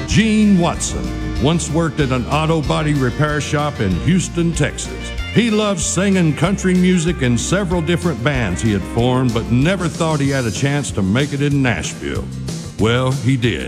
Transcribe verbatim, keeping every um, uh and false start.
Gene Watson once worked at an auto body repair shop in Houston, Texas. He loved singing country music in several different bands he had formed, but never thought he had a chance to make it in Nashville. Well, he did.